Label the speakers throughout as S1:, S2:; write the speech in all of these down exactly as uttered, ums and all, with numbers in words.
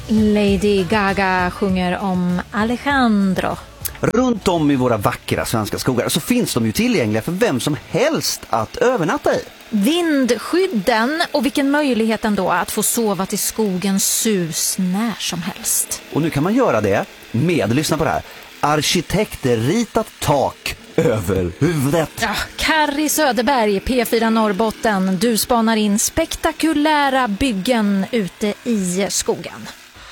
S1: Lady Gaga sjunger om Alejandro.
S2: Runt om i våra vackra svenska skogar så finns de ju tillgängliga för vem som helst att övernatta i.
S1: Vindskydden, och vilken möjlighet ändå att få sova till skogens sus när som helst.
S2: Och nu kan man göra det med, lyssna på det här, arkitektritat tak över huvudet.
S1: Ja, Kari Söderberg, P fyra Norrbotten, du spanar in spektakulära byggen ute i skogen.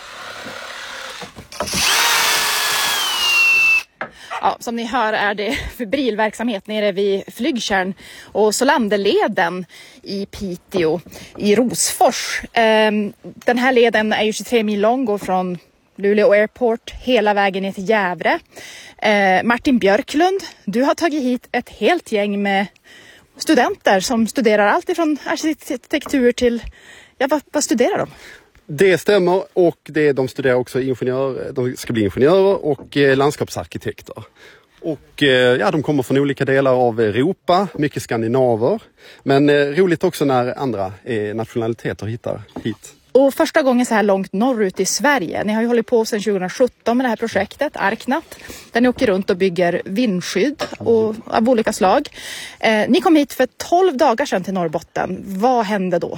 S3: Ja, som ni hör är det febrilverksamhet nere vid Flygtjärn och Solanderleden i Piteå i Rosfors. Den här leden är ju tjugotre mil lång, går från Luleå Airport hela vägen ner till Gävle. Martin Björklund, du har tagit hit ett helt gäng med studenter som studerar allt ifrån arkitektur till, ja, vad, vad studerar de?
S4: Det stämmer, och det, de studerar också ingenjör, de ska bli ingenjörer och eh, landskapsarkitekter. Och eh, ja, de kommer från olika delar av Europa, mycket skandinaver. Men eh, roligt också när andra eh, nationaliteter hittar hit.
S3: Och första gången så här långt norrut i Sverige. Ni har ju hållit på sedan tjugosjutton med det här projektet, Arknat. Där ni åker runt och bygger vindskydd och, av olika slag. Eh, ni kom hit för tolv dagar sedan till Norrbotten. Vad hände då?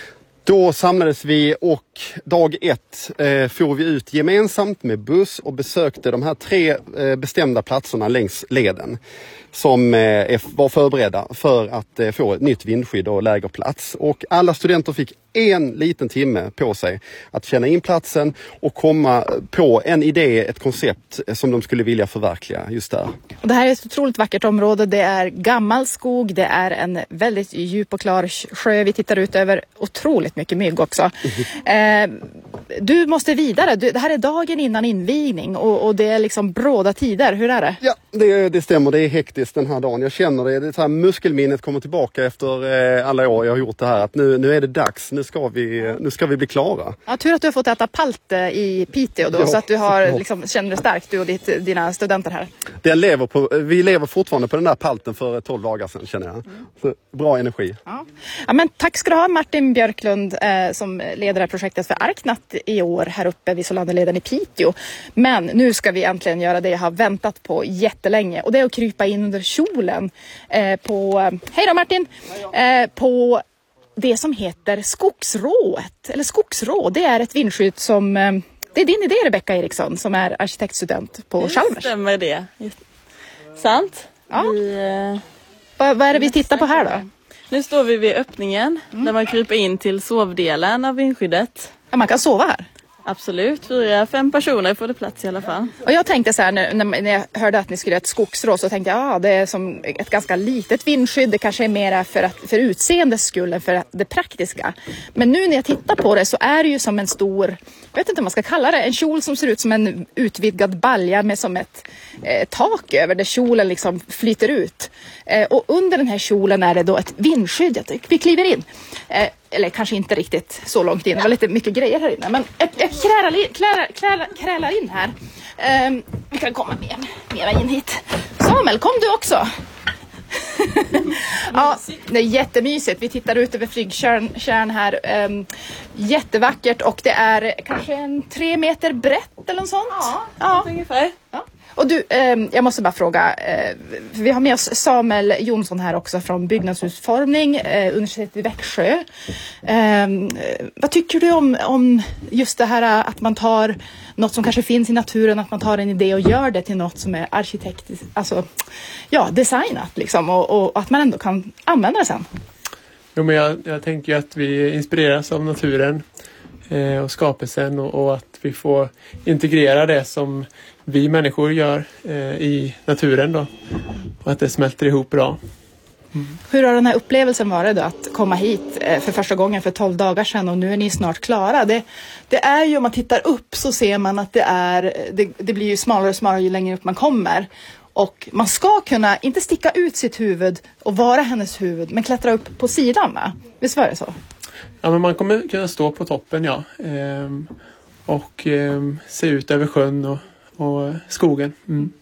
S4: Då samlades vi och dag ett eh, får vi ut gemensamt med buss och besökte de här tre eh, bestämda platserna längs leden som eh, var förberedda för att eh, få ett nytt vindskydd och lägerplats. Och alla studenter fick en liten timme på sig att känna in platsen och komma på en idé, ett koncept som de skulle vilja förverkliga just där.
S3: Och det här är ett otroligt vackert område. Det är gammal skog, det är en väldigt djup och klar sjö. Vi tittar ut över otroligt mycket mygg också. Mm. Eh, du måste vidare. Du, det här är dagen innan invigning och, och det är liksom bråda tider. Hur är det?
S4: Ja, det, det stämmer. Det är hektiskt den här dagen. Jag känner det. Det är så här, muskelminnet kommer tillbaka efter eh, alla år jag har gjort det här. Att nu, nu är det dags. Nu ska vi, nu ska vi bli klara.
S3: Ja, tur att du har fått äta palt i Piteå då, ja, så att du har, liksom, känner dig starkt, du och ditt, dina studenter här.
S4: Den lever på, vi lever fortfarande på den där palten för tolv dagar sedan, känner jag. Mm. Så, bra energi.
S3: Ja. Ja, men tack ska du ha, Martin Björklund, eh, som leder det här projektet för Arknat i år här uppe vid Solanderleden i Piteå. Men nu ska vi äntligen göra det jag har väntat på jättelänge, och det är att krypa in under kjolen eh, på, hej då Martin, eh, på det som heter Skogsrået, eller Skogsrå. Det är ett vindskydd som, eh, det är din idé, Rebecka Eriksson, som är arkitektstudent på Chalmers.
S5: Det stämmer det. Sant.
S3: Ja.
S5: Vi, eh,
S3: vad, vad är det vi tittar på här då?
S5: Nu står vi vid öppningen mm. där man kryper in till sovdelen av vindskyddet.
S3: Ja, man kan sova här.
S5: Absolut, fyra, fem personer får det plats i alla fall.
S3: Och jag tänkte så här, när, när jag hörde att ni skulle ha ett skogsrå, så tänkte jag, ja, det är som ett ganska litet vindskydd. Det kanske är mera för, att, för utseendes skull än för det praktiska. Men nu när jag tittar på det så är det ju som en stor, jag vet inte vad man ska kalla det, en kjol som ser ut som en utvidgad balja med som ett eh, tak över där kjolen liksom flyter ut. Eh, och under den här kjolen är det då ett vindskydd. Jag tycker vi kliver in. Eh, Eller kanske inte riktigt så långt in. Det var lite mycket grejer här inne. Men jag, jag krälar, krälar, krälar, krälar in här. Um, vi kan komma mer, mera in hit. Samuel, kom du också? Ja, det är jättemysigt. Vi tittar ut över Flygtjärn här. Um, jättevackert, och det är kanske en tre meter brett eller något sånt.
S5: Ja,
S3: ja.
S5: ungefär.
S3: Ja. Och du, eh, jag måste bara fråga, eh, vi har med oss Samuel Jonsson här också från byggnadsutformning, eh, universitetet i Växjö. Eh, vad tycker du om, om just det här att man tar något som kanske finns i naturen, att man tar en idé och gör det till något som är arkitektiskt, alltså ja, designat liksom, och, och att man ändå kan använda det sen?
S6: Jo, men jag, jag tänker att vi inspireras av naturen eh, och skapelsen, och, och att vi får integrera det som vi människor gör eh, i naturen då, och att det smälter ihop bra. Mm.
S3: Hur har den här upplevelsen varit då, att komma hit eh, för första gången för tolv dagar sedan, och nu är ni snart klara? Det, det är ju, om man tittar upp så ser man att det är, det, det blir ju smalare och smalare ju längre upp man kommer. Och man ska kunna, inte sticka ut sitt huvud och vara hennes huvud, men klättra upp på sidan, va? Visst var det så?
S6: Ja, men man kommer kunna stå på toppen, ja. Ehm, och ehm, se ut över sjön och och skogen. Mm.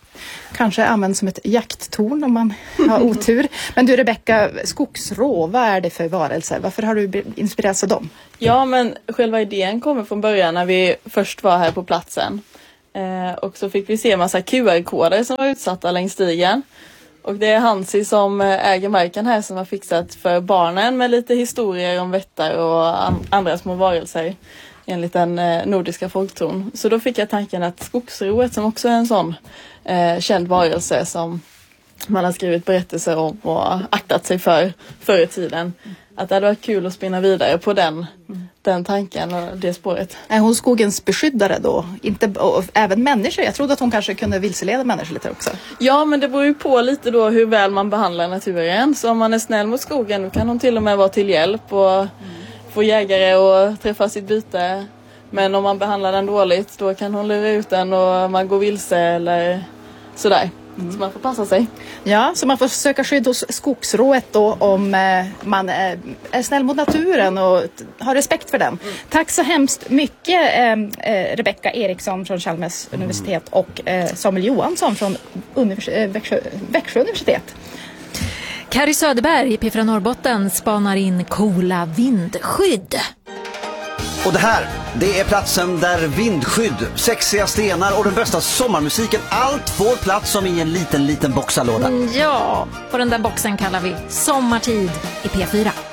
S3: Kanske används som ett jakttorn om man har otur. Men du Rebecka, skogsrå, vad är det för varelser? Varför har du inspirerats av dem?
S5: Ja, men själva idén kommer från början när vi först var här på platsen. Eh, och så fick vi se en massa Q R-koder som var utsatta längs stigen. Och det är Hansi som äger marken här som har fixat för barnen med lite historier om vättar och an- andra små varelser enligt den eh, nordiska folktron. Så då fick jag tanken att skogsroet, som också är en sån eh, känd varelse som man har skrivit berättelser om och aktat sig för förr i tiden, att det hade varit kul att spinna vidare på den, den tanken och det spåret.
S3: Är hon skogens beskyddare då? Inte, och även människor? Jag trodde att hon kanske kunde vilseleda människor lite också.
S5: Ja, men det beror ju på lite då hur väl man behandlar naturen. Så om man är snäll mot skogen, då kan hon till och med vara till hjälp och mm. få jägare och träffa sitt byte. Men om man behandlar den dåligt, då kan hon lura ut den och man går vilse eller sådär. Mm. Så man får passa sig. Ja,
S3: så man får söka skydd hos skogsrået då om eh, man är, är snäll mot naturen och har respekt för den. Mm. Tack så hemskt mycket eh, Rebecka Eriksson från Chalmers mm. universitet och eh, Samuel Johansson från univers- eh, Växjö, Växjö universitet.
S1: Kari Söderberg i P fyra Norrbotten spanar in coola vindskydd.
S2: Och det här, det är platsen där vindskydd, sexiga stenar och den bästa sommarmusiken, allt får plats som i en liten, liten boxarlåda.
S1: Ja, och den där boxen kallar vi Sommartid i P fyra.